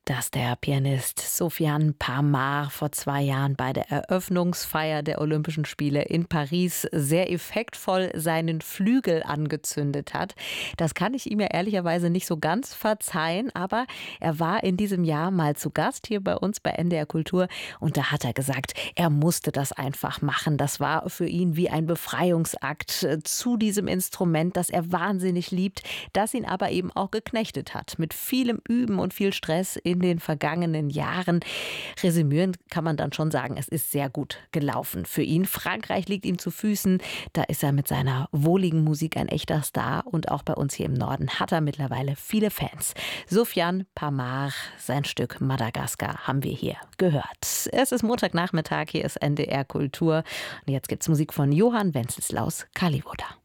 Dass der Pianist Soufiane Pamar vor 2 Jahren bei der Eröffnungsfeier der Olympischen Spiele in Paris sehr effektvoll seinen Flügel angezündet hat. Das kann ich ihm ja ehrlicherweise nicht so ganz verzeihen, aber er war in diesem Jahr mal zu Gast hier bei uns bei NDR Kultur und da hat er gesagt, er musste das einfach machen. Das war für ihn wie ein Befreiungsakt zu diesem Instrument, das er wahnsinnig liebt, das ihn aber eben auch geknechtet hat. Mit vielem Üben und viel Stress in den vergangenen Jahren. Resümieren kann man dann schon sagen, es ist sehr gut gelaufen für ihn. Frankreich liegt ihm zu Füßen. Da ist er mit seiner wohligen Musik ein echter Star. Und auch bei uns hier im Norden hat er mittlerweile viele Fans. Soufiane Pamar, sein Stück Madagaskar haben wir hier gehört. Es ist Montagnachmittag, hier ist NDR Kultur. Und jetzt gibt's Musik von Johann Wenceslaus Kalliwoda.